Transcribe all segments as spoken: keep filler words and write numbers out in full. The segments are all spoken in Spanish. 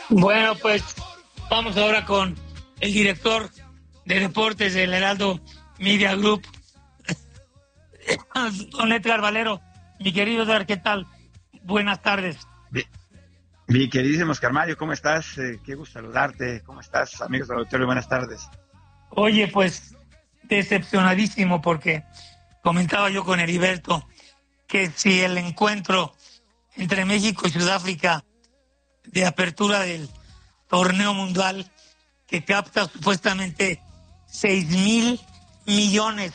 Bueno, pues vamos ahora con el director de deportes del Heraldo Media Group, don Edgar Valero. Mi querido Edgar, ¿qué tal? Buenas tardes. Mi, mi queridísimo Oscar Mario, ¿cómo estás? Eh, qué gusto saludarte. ¿Cómo estás, amigos del auditorio? Buenas tardes. Oye, pues decepcionadísimo porque comentaba yo con Heriberto que si el encuentro entre México y Sudáfrica de apertura del torneo mundial que capta supuestamente seis mil millones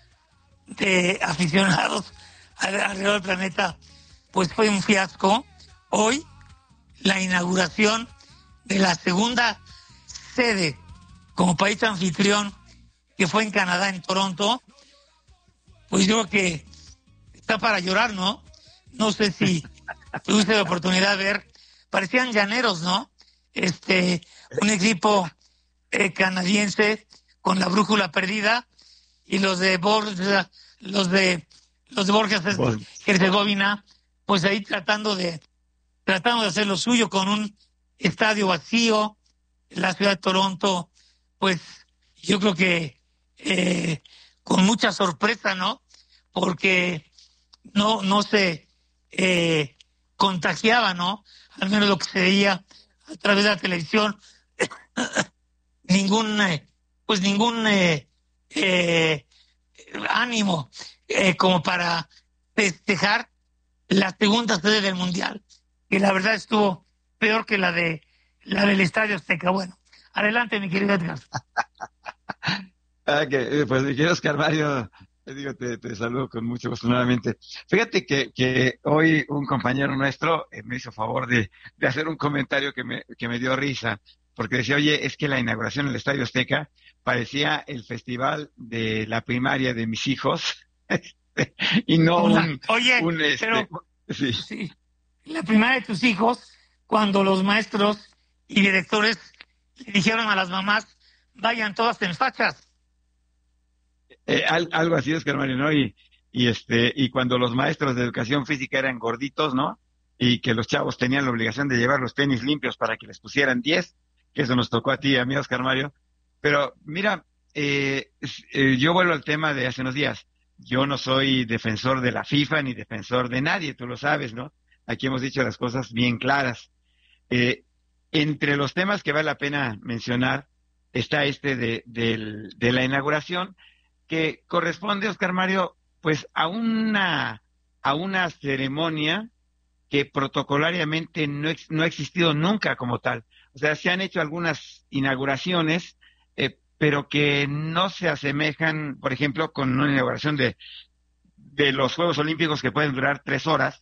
de aficionados alrededor del planeta, pues fue un fiasco. Hoy, la inauguración de la segunda sede como país anfitrión, que fue en Canadá, en Toronto, pues yo creo que está para llorar, ¿no? No sé si tuviste la oportunidad de ver, parecían llaneros, ¿no? Este, un equipo eh, canadiense con la brújula perdida y los de Borja, los de los de Borja Herzegovina, pues ahí tratando de tratando de hacer lo suyo con un estadio vacío. La ciudad de Toronto, pues yo creo que eh, con mucha sorpresa, ¿no? Porque no no se eh, contagiaba, ¿no? Al menos lo que se veía a través de la televisión, ningún eh, pues ningún eh, eh, ánimo eh, como para festejar la segunda sede del mundial, que la verdad estuvo peor que la de la del Estadio Azteca. Bueno, adelante, mi querido Edgar. Ah, que, pues mi querido Oscar Mario, te digo, te, te saludo con mucho gusto nuevamente. Fíjate que, que hoy un compañero nuestro eh, me hizo favor de, de hacer un comentario que me, que me dio risa, porque decía, oye, es que la inauguración del Estadio Azteca parecía el festival de la primaria de mis hijos, y no un, Oye, un este, pero sí. sí, la primaria de tus hijos, cuando los maestros y directores le dijeron a las mamás, vayan todas en fachas. Eh, al, algo así, Oscar Mario, ¿no? Y, y este, y cuando los maestros de educación física eran gorditos, ¿no? Y que los chavos tenían la obligación de llevar los tenis limpios para que les pusieran diez, que eso nos tocó a ti y a mí, Oscar Mario. Pero mira, eh, eh, yo vuelvo al tema de hace unos días. Yo no soy defensor de la FIFA ni defensor de nadie, tú lo sabes, ¿no? Aquí hemos dicho las cosas bien claras. Eh, Entre los temas que vale la pena mencionar está este de, de, de la inauguración, que corresponde, Oscar Mario, pues a una, a una ceremonia que protocolariamente no, ex, no ha existido nunca como tal. O sea, se han hecho algunas inauguraciones, eh, pero que no se asemejan, por ejemplo, con una inauguración de, de los Juegos Olímpicos que pueden durar tres horas,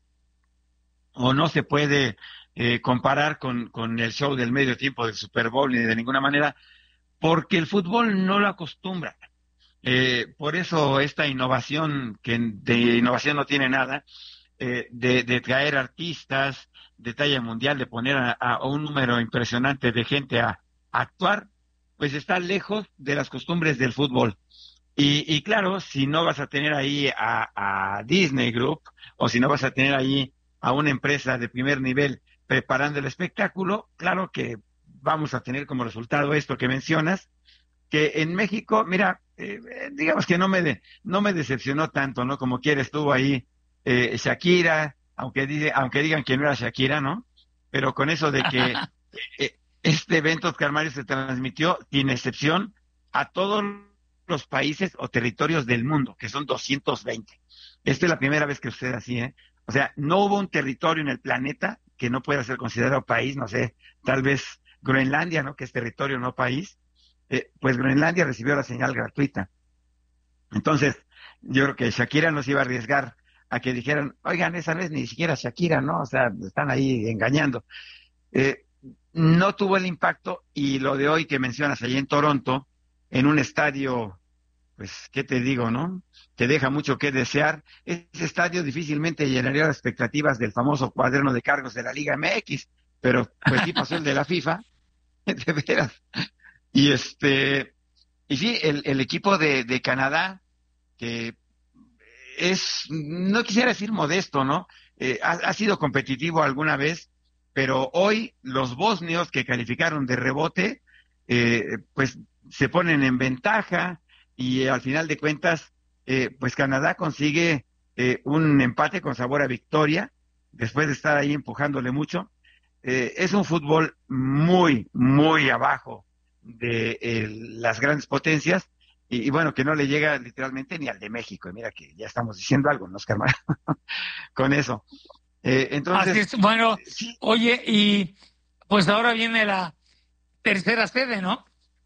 o no se puede eh, comparar con, con el show del medio tiempo del Super Bowl ni de ninguna manera, porque el fútbol no lo acostumbra. Eh, por eso esta innovación, que de innovación no tiene nada, eh, de, de traer artistas de talla mundial, de poner a, a un número impresionante de gente a, a actuar, pues está lejos de las costumbres del fútbol. Y, y claro, si no vas a tener ahí a, a Disney Group, o si no vas a tener ahí a una empresa de primer nivel preparando el espectáculo, claro que vamos a tener como resultado esto que mencionas, que en México, mira, eh, digamos que no me de, no me decepcionó tanto, ¿no? Como quiera estuvo ahí eh, Shakira, aunque dice, aunque digan que no era Shakira, ¿no? Pero con eso de que eh, este evento, Oscar Mario, se transmitió sin excepción a todos los países o territorios del mundo, que son doscientos veinte. Esta es la primera vez que sucede así, ¿eh? O sea, no hubo un territorio en el planeta que no pueda ser considerado país, no sé, tal vez Groenlandia, ¿no? Que es territorio, no país. Eh, pues Groenlandia recibió la señal gratuita. Entonces, yo creo que Shakira no se iba a arriesgar a que dijeran, oigan, esa no es ni siquiera Shakira, ¿no? O sea, están ahí engañando. Eh, no tuvo el impacto, y lo de hoy que mencionas allí en Toronto, en un estadio, pues, ¿qué te digo, no? Que deja mucho que desear. Ese estadio difícilmente llenaría las expectativas del famoso cuaderno de cargos de la Liga M X, pero pues sí pasó el de la FIFA, de veras. Y este, y sí, el, el equipo de, de Canadá, que es, no quisiera decir modesto, ¿no? Eh, ha, ha sido competitivo alguna vez, pero hoy los bosnios que calificaron de rebote, eh, pues se ponen en ventaja y eh, al final de cuentas, eh, pues Canadá consigue eh, un empate con sabor a victoria, después de estar ahí empujándole mucho. Eh, es un fútbol muy, muy abajo de eh, las grandes potencias y, y bueno, que no le llega literalmente ni al de México. Y mira que ya estamos diciendo algo, ¿no, Oscar Mario? Con eso. Eh, Así entonces, es. Bueno, sí, oye, y pues ahora viene la tercera sede, ¿no?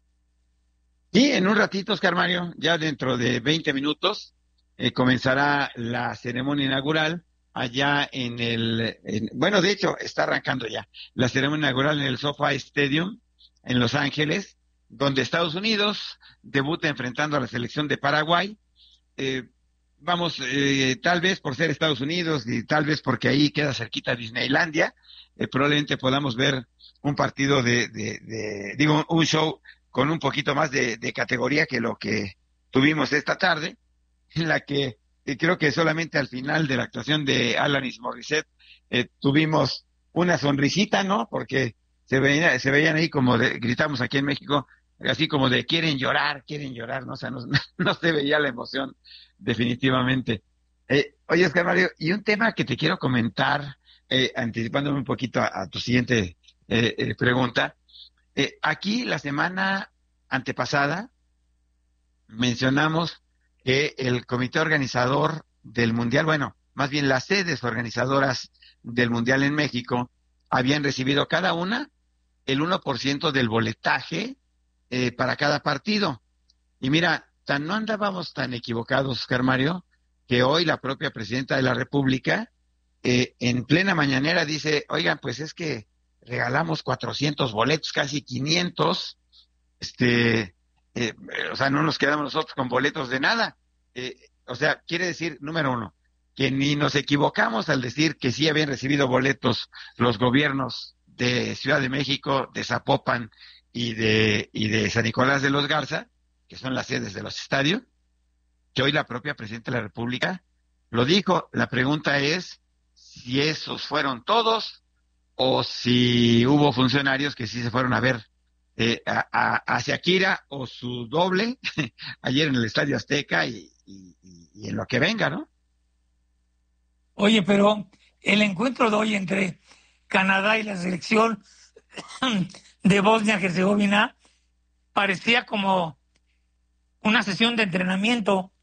y en un ratito, Oscar Mario, ya dentro de veinte minutos, eh, comenzará la ceremonia inaugural allá en el, en- bueno, de hecho, está arrancando ya la ceremonia inaugural en el SoFi Stadium en Los Ángeles, donde Estados Unidos debuta enfrentando a la selección de Paraguay. Eh, vamos, eh, tal vez por ser Estados Unidos y tal vez porque ahí queda cerquita Disneylandia, eh, probablemente podamos ver un partido de, de, de- digo, un show con un poquito más de, de categoría que lo que tuvimos esta tarde, en la que eh, creo que solamente al final de la actuación de Alanis Morissette eh, tuvimos una sonrisita, ¿no? Porque se veía, se veían ahí como de, gritamos aquí en México, así como de quieren llorar, quieren llorar, ¿no? O sea, no, no se veía la emoción, definitivamente. Eh, oye, Oscar Mario, y un tema que te quiero comentar, eh, anticipándome un poquito a, a tu siguiente eh, eh, pregunta. Eh, aquí la semana antepasada mencionamos que el comité organizador del Mundial, bueno, más bien las sedes organizadoras del Mundial en México, habían recibido cada una el uno por ciento del boletaje eh, para cada partido. Y mira, tan no andábamos tan equivocados, Oscar Mario, que hoy la propia presidenta de la República, eh, en plena mañanera, dice, oigan, pues es que regalamos cuatrocientos boletos, casi quinientos, este, eh, eh, o sea, no nos quedamos nosotros con boletos de nada. Eh, o sea, quiere decir, número uno, que ni nos equivocamos al decir que sí habían recibido boletos los gobiernos de Ciudad de México, de Zapopan y de, y de San Nicolás de los Garza, que son las sedes de los estadios, que hoy la propia presidenta de la República lo dijo. La pregunta es si esos fueron todos o si hubo funcionarios que sí se fueron a ver eh, a, a, a Shakira o su doble ayer en el Estadio Azteca y, y, y en lo que venga, ¿no? Oye, pero el encuentro de hoy entre Canadá y la selección de Bosnia-Herzegovina parecía como una sesión de entrenamiento.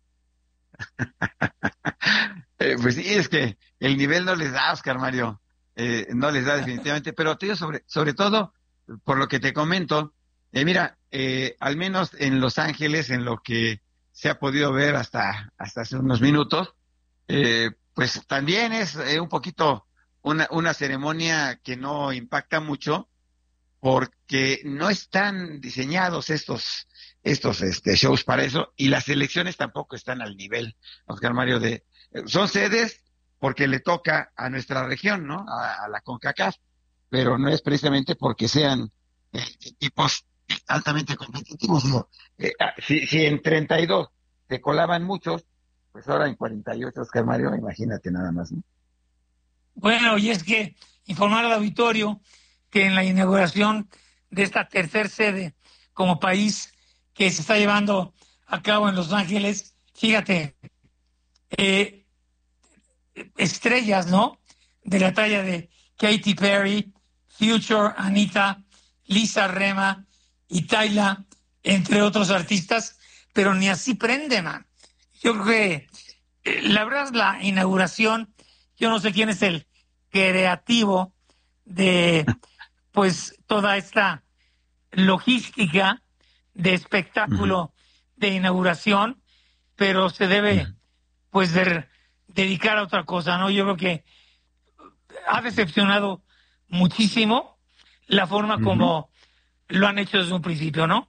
Eh, pues sí, es que el nivel no les da, Oscar Mario, eh, no les da definitivamente, pero te digo sobre, sobre todo, por lo que te comento, eh, mira, eh, al menos en Los Ángeles, en lo que se ha podido ver hasta, hasta hace unos minutos, eh, pues también es eh, un poquito una, una ceremonia que no impacta mucho, porque no están diseñados estos, estos este, shows para eso, y las elecciones tampoco están al nivel, Oscar Mario, de, eh, son sedes porque le toca a nuestra región, ¿no? A, a la CONCACAF, pero no es precisamente porque sean eh, equipos altamente competitivos, no. Eh, ah, si, si en treinta y dos se colaban muchos, pues ahora en cuarenta y ocho, Oscar Mario, imagínate nada más, ¿no? Bueno, y es que informar al auditorio que en la inauguración de esta tercer sede como país que se está llevando a cabo en Los Ángeles, fíjate, eh, estrellas, ¿no? De la talla de Katy Perry, Future, Anita, Lisa Rema y Tyla, entre otros artistas, pero ni así prende, man. Yo creo que eh, la verdad es la inauguración, yo no sé quién es el creativo de pues toda esta logística de Ujú, espectáculo de inauguración, pero se ujú, debe pues de- dedicar a otra cosa, ¿no? Yo creo que ha decepcionado muchísimo la forma ujú. como lo han hecho desde un principio, ¿no?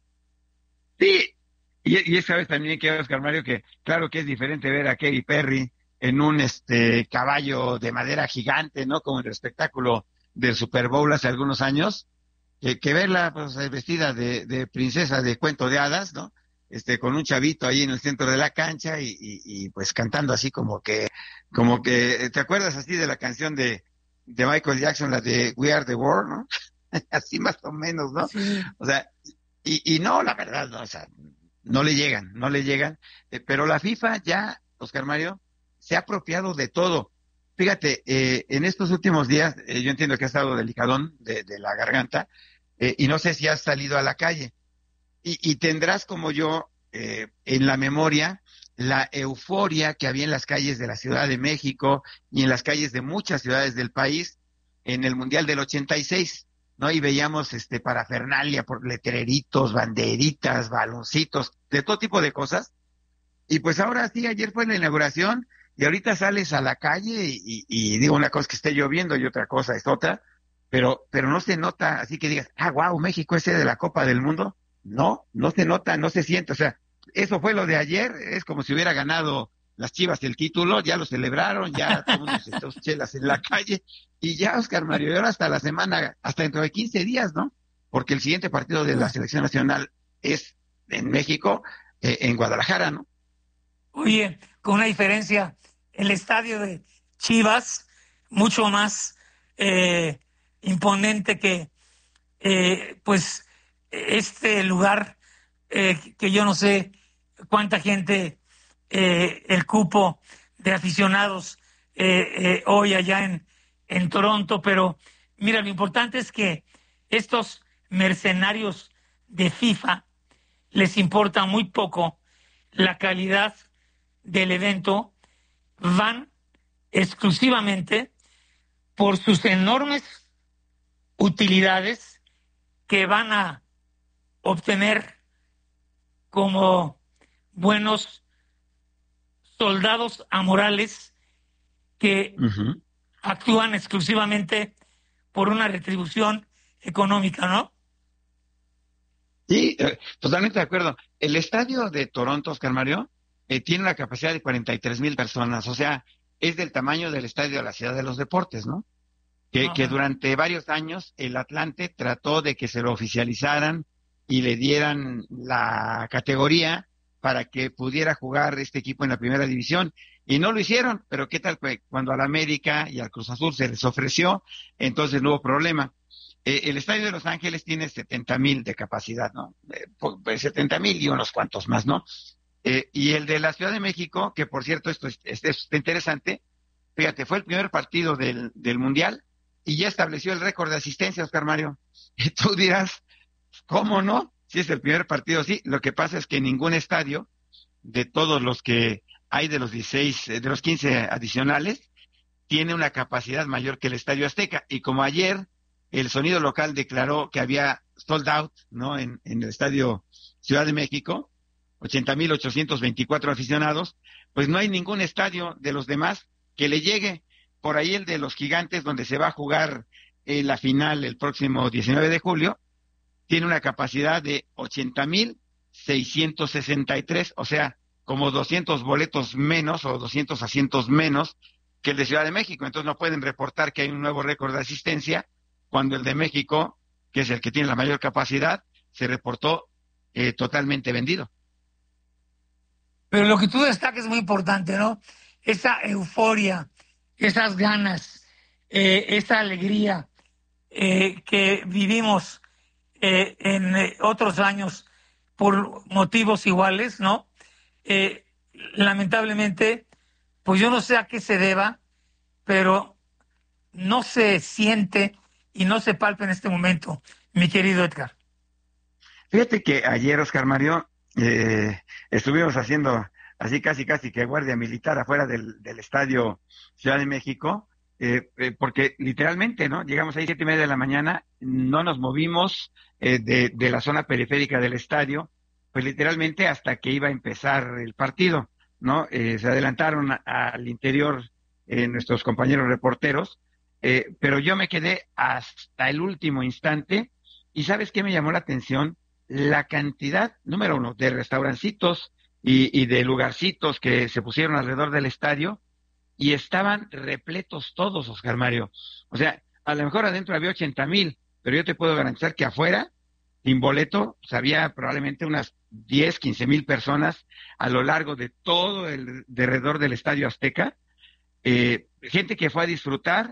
Sí, y, y esa vez también que Oscar Mario, que claro que es diferente ver a Katy Perry en un este caballo de madera gigante, ¿no? Como en el espectáculo del Super Bowl hace algunos años, que, que verla pues eh, vestida de, de princesa de cuento de hadas, ¿no? Este, con un chavito ahí en el centro de la cancha y, y, y, pues cantando así como que, como que, ¿te acuerdas así de la canción de de Michael Jackson, la de We Are the World, ¿no? Así más o menos, ¿no? Sí. O sea, y, y no, la verdad, no, o sea, no le llegan, no le llegan, eh, pero la FIFA ya, Oscar Mario, se ha apropiado de todo. Fíjate, eh, en estos últimos días, eh, yo entiendo que ha estado delicadón de, de la garganta, eh, y no sé si has salido a la calle, y, y tendrás como yo eh, en la memoria la euforia que había en las calles de la Ciudad de México y en las calles de muchas ciudades del país en el Mundial del ochenta y seis, ¿no? Y veíamos este parafernalia por letreritos, banderitas, baloncitos, de todo tipo de cosas. Y pues ahora sí, ayer fue la inauguración y ahorita sales a la calle y, y, y digo, una cosa es que esté lloviendo y otra cosa es otra, pero, pero no se nota así que digas, ah, wow, México es sede de la Copa del Mundo. No, no se nota, no se siente, o sea, eso fue lo de ayer, es como si hubiera ganado las Chivas el título, ya lo celebraron, ya todo el mundo se echó chelas en la calle, y ya, Oscar Mario, y ahora hasta la semana, hasta dentro de quince días, ¿no? Porque el siguiente partido de la selección nacional es en México, eh, en Guadalajara, ¿no? Oye, con una diferencia, el estadio de Chivas, mucho más eh, imponente que eh, pues este lugar eh, que yo no sé cuánta gente, eh, el cupo de aficionados eh, eh, hoy allá en, en Toronto, pero mira, lo importante es que estos mercenarios de FIFA les importa muy poco la calidad del evento, van exclusivamente por sus enormes utilidades que van a obtener como buenos soldados amorales que Uh-huh. actúan exclusivamente por una retribución económica, ¿no? Sí, eh, totalmente de acuerdo. El estadio de Toronto, Oscar Mario, eh, tiene una capacidad de cuarenta y tres mil personas, o sea, es del tamaño del estadio de la Ciudad de los Deportes, ¿no? Que, que Ajá. durante varios años el Atlante trató de que se lo oficializaran y le dieran la categoría para que pudiera jugar este equipo en la primera división. Y no lo hicieron, pero ¿qué tal? Pues cuando al América y al Cruz Azul se les ofreció, entonces no hubo problema. Eh, el estadio de Los Ángeles tiene setenta mil de capacidad, ¿no? Eh, pues setenta mil y unos cuantos más, ¿no? Eh, y el de la Ciudad de México, que por cierto, esto es, esto es interesante, fíjate, fue el primer partido del, del Mundial y ya estableció el récord de asistencia, Oscar Mario. Y tú dirás, ¿cómo no? Si es el primer partido, sí. Lo que pasa es que ningún estadio, de todos los que hay de los dieciséis, de los quince adicionales, tiene una capacidad mayor que el Estadio Azteca. Y como ayer el sonido local declaró que había sold out, ¿no? En, en el Estadio Ciudad de México, ochenta mil ochocientos veinticuatro aficionados, pues no hay ningún estadio de los demás que le llegue. Por ahí el de los Gigantes, donde se va a jugar eh, la final el próximo diecinueve de julio, tiene una capacidad de ochenta mil seiscientos sesenta y tres, o sea, como doscientos boletos menos o doscientos asientos menos que el de Ciudad de México. Entonces no pueden reportar que hay un nuevo récord de asistencia cuando el de México, que es el que tiene la mayor capacidad, se reportó eh, totalmente vendido. Pero lo que tú destacas es muy importante, ¿no? Esa euforia, esas ganas, eh, esa alegría eh, que vivimos eh, en eh, otros años por motivos iguales, ¿no? Eh, lamentablemente, pues yo no sé a qué se deba, pero no se siente y no se palpa en este momento, mi querido Edgar. Fíjate que ayer, Oscar Mario, eh, estuvimos haciendo así casi casi que guardia militar afuera del, del estadio Ciudad de México, eh, eh, porque literalmente, ¿no? Llegamos ahí siete y media de la mañana, no nos movimos eh, de, de la zona periférica del estadio, pues literalmente hasta que iba a empezar el partido, ¿no? Eh, se adelantaron a- al interior eh, nuestros compañeros reporteros, eh, pero yo me quedé hasta el último instante y ¿sabes qué me llamó la atención? La cantidad, número uno, de restaurancitos y, y de lugarcitos que se pusieron alrededor del estadio y estaban repletos todos, Oscar Mario. O sea, a lo mejor adentro había ochenta mil, pero yo te puedo garantizar que afuera, sin boleto, pues había probablemente unas diez, quince mil personas a lo largo de todo el de alrededor del Estadio Azteca, eh, gente que fue a disfrutar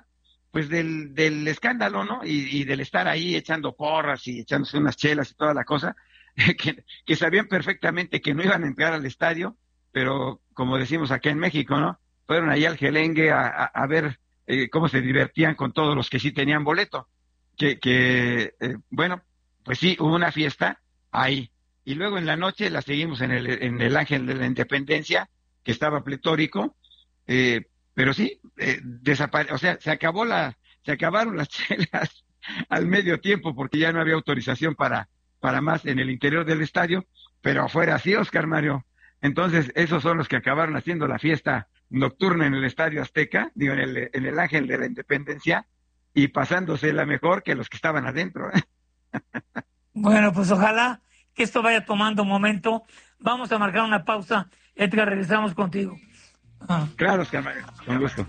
pues del, del escándalo, ¿no? Y, y del estar ahí echando porras y echándose unas chelas y toda la cosa, que, que sabían perfectamente que no iban a entrar al estadio, pero como decimos acá en México, ¿no? Fueron ahí al Gelengue a, a, a ver eh, cómo se divertían con todos los que sí tenían boleto. Que, que eh, bueno, pues sí, hubo una fiesta ahí. Y luego en la noche la seguimos en el, en el Ángel de la Independencia, que estaba pletórico, eh, pero sí, eh, desapare o sea, se acabó la, se acabaron las chelas al medio tiempo porque ya no había autorización para, para más en el interior del estadio, pero afuera sí, Oscar Mario. Entonces, esos son los que acabaron haciendo la fiesta nocturna en el Estadio Azteca, digo, en el, en el Ángel de la Independencia, y pasándose la mejor que los que estaban adentro. Bueno, pues ojalá que esto vaya tomando momento. Vamos a marcar una pausa. Edgar, regresamos contigo. Ah. Claro, Oscar Mario, con gusto.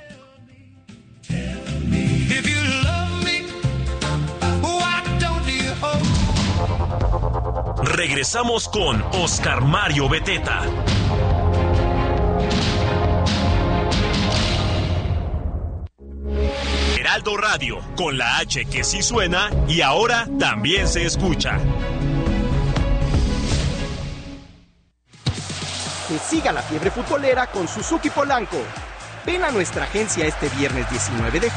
Regresamos con Oscar Mario Beteta. Heraldo Radio, con la H que sí suena y ahora también se escucha. Que siga la fiebre futbolera con Suzuki Polanco. Ven a nuestra agencia este viernes diecinueve de